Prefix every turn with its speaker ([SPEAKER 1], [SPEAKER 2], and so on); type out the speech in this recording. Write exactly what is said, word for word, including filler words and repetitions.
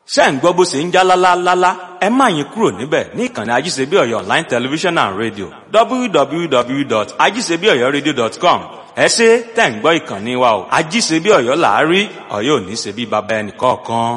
[SPEAKER 1] ṣé ẹ̀ ń gbọ́ bó ṣe ń já lálálálá ẹ má yín kúrò níbẹ̀ ní ìkànnì ajíṣebí ọ̀yọ́ online television and radio w w w dot ajíṣebí ọ̀yọ́ radio dot com ẹ ṣé tẹ̀ ń gbọ́ ìkànnì wa o ajíṣebí ọ̀yọ́ làárí ọ̀yọ́ ò ní ṣe bí baba ẹnì kọ̀ọ̀kan.